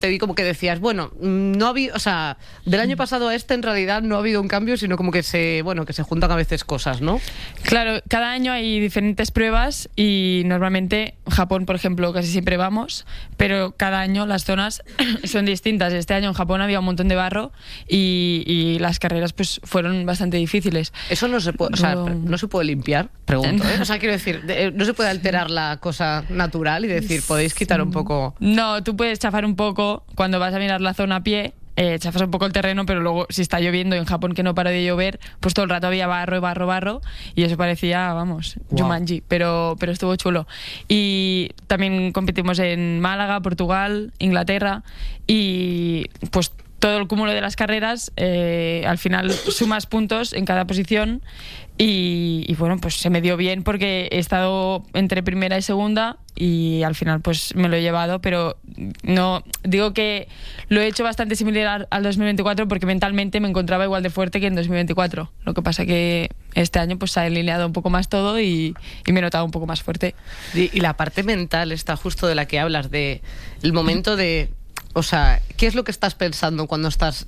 te vi como que decías, bueno, no ha habido, o sea, del año pasado a este en realidad no ha habido un cambio, sino como que se juntan a veces cosas, ¿no? Claro, cada año hay diferentes pruebas y normalmente Japón, por ejemplo, casi siempre vamos, pero cada año las zonas son distintas. Este año en Japón había un montón de barro y las carreras pues fueron bastante difíciles. Eso no se puede, o sea, no se puede limpiar, pregunto, ¿eh? O sea, quiero decir, no se puede alterar la cosa natural y decir, podéis quitar un poco. No, tú puedes chafar un poco cuando vas a mirar la zona a pie. Chafas un poco el terreno, pero luego si está lloviendo, en Japón que no para de llover, pues todo el rato había barro y eso parecía, vamos, Jumanji, pero estuvo chulo. Y también competimos en Málaga, Portugal, Inglaterra y pues todo el cúmulo de las carreras, al final sumas puntos en cada posición y bueno, pues se me dio bien porque he estado entre primera y segunda y al final pues me lo he llevado, pero no digo que lo he hecho bastante similar al 2024 porque mentalmente me encontraba igual de fuerte que en 2024. Lo que pasa que este año pues se ha alineado un poco más todo y me he notado un poco más fuerte. Y la parte mental está justo de la que hablas, de el momento de... O sea, ¿qué es lo que estás pensando cuando estás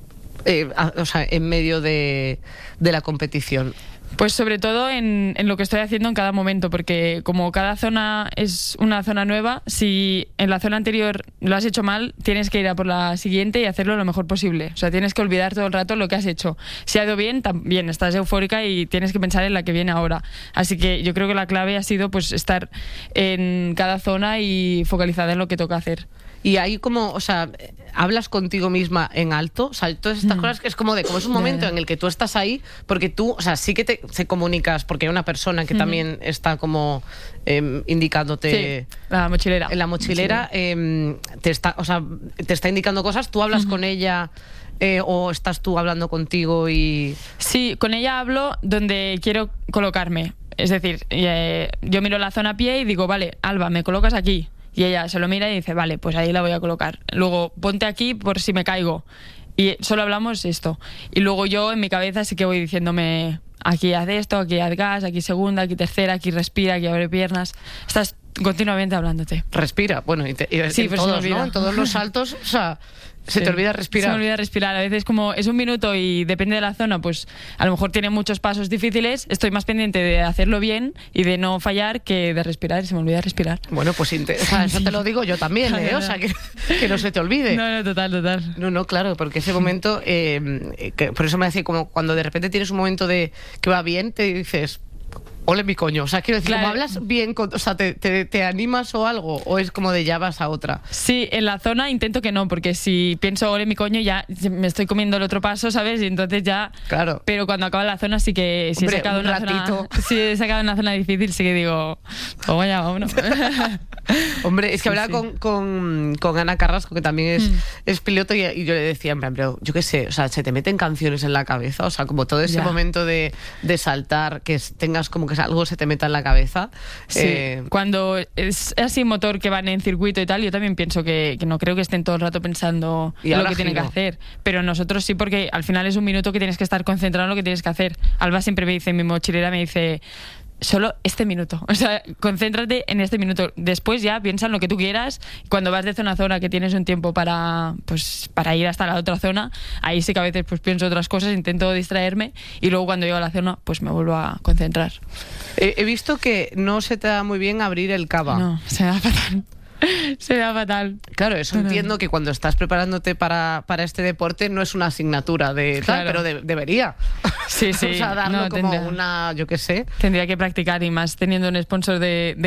en medio de la competición? Pues sobre todo en lo que estoy haciendo en cada momento, porque como cada zona es una zona nueva, si en la zona anterior lo has hecho mal, tienes que ir a por la siguiente y hacerlo lo mejor posible. O sea, tienes que olvidar todo el rato lo que has hecho. Si ha ido bien, también estás eufórica y tienes que pensar en la que viene ahora. Así que yo creo que la clave ha sido pues estar en cada zona y focalizada en lo que toca hacer. Y ahí como, o sea, hablas contigo misma en alto, o sea, todas estas cosas que es como es un momento en el que tú estás ahí, porque tú, o sea, sí que te comunicas, porque hay una persona que también está como indicándote... Sí, la mochilera. En la mochilera te está indicando cosas, tú hablas con ella... ¿O estás tú hablando contigo y...? Sí, con ella hablo donde quiero colocarme. Es decir, yo miro la zona a pie y digo, vale, Alba, me colocas aquí. Y ella se lo mira y dice, vale, pues ahí la voy a colocar. Luego, ponte aquí por si me caigo. Y solo hablamos esto. Y luego yo en mi cabeza sí que voy diciéndome, aquí haz esto, aquí haz gas, aquí segunda, aquí tercera, aquí respira, aquí abre piernas. Estás continuamente hablándote. Respira, bueno, y sí, en todos, ¿no? En todos los saltos, o sea... Se te olvida respirar. Se me olvida respirar. A veces como es un minuto y depende de la zona, pues a lo mejor tiene muchos pasos difíciles. Estoy más pendiente de hacerlo bien y de no fallar que de respirar y se me olvida respirar. Bueno, pues eso te lo digo yo también, ¿eh? O sea, que no se te olvide. No, total. No, claro, porque ese momento, por eso me decía, como cuando de repente tienes un momento de que va bien, te dices... Ole mi coño, o sea, quiero decir, claro. Como hablas bien, o sea, ¿te animas o algo? ¿O es como de ya vas a otra? Sí, en la zona intento que no, porque si pienso ole mi coño ya me estoy comiendo el otro paso, ¿sabes? Y entonces ya... Claro. Pero cuando acaba la zona sí que... Si Hombre, he sacado he sacado una zona difícil, sí que digo... Oh, ya, vámonos. Hombre, es que hablaba con Ana Carrasco, que también es piloto, y yo le decía, en plan, pero yo qué sé, o sea, se te meten canciones en la cabeza, o sea, como todo ese momento de saltar, que tengas como que algo se te meta en la cabeza. Sí, cuando es así motor que van en circuito y tal, yo también pienso que no creo que estén todo el rato pensando en lo que tienen que hacer. Pero nosotros sí, porque al final es un minuto que tienes que estar concentrado en lo que tienes que hacer. Alba siempre me dice, mi mochilera me dice... Solo este minuto, o sea, concéntrate en este minuto. Después ya piensa en lo que tú quieras. Cuando vas de zona a zona, que tienes un tiempo para ir hasta la otra zona, ahí sí que a veces pues pienso otras cosas, intento distraerme y luego cuando llego a la zona pues me vuelvo a concentrar. He visto que no se te da muy bien abrir el cava. No, se me da fatal. Se da fatal. Claro, eso entiendo que cuando estás preparándote para este deporte no es una asignatura de tal, pero debería. Sí. O sea, darlo como una, yo qué sé. Tendría que practicar y más teniendo un sponsor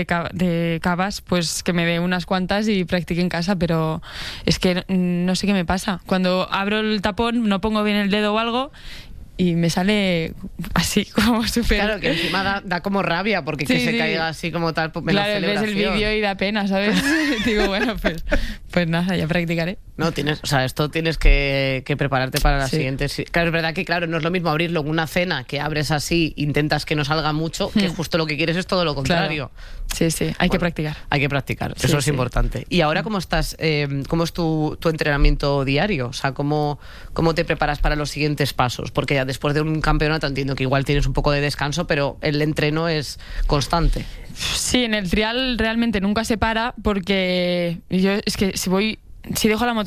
de cavas, pues que me dé unas cuantas y practique en casa, pero es que no sé qué me pasa. Cuando abro el tapón no pongo bien el dedo o algo y me sale así como súper... Claro, que encima da como rabia porque que se caiga así como tal, pues menos celebración. Ves el vídeo y da pena, ¿sabes? Digo, bueno, pues nada, ya practicaré. No, esto tienes que prepararte para la siguiente. Claro, es verdad que no es lo mismo abrirlo en una cena que abres así, intentas que no salga mucho, que justo lo que quieres es todo lo contrario. Claro. Sí, hay que practicar. Hay que practicar, eso es importante. ¿Y ahora cómo estás? ¿Cómo es tu entrenamiento diario? O sea, ¿cómo te preparas para los siguientes pasos? Porque ya después de un campeonato entiendo que igual tienes un poco de descanso, pero el entreno es constante. Sí, en el trial realmente nunca se para porque yo es que si voy si dejo la moto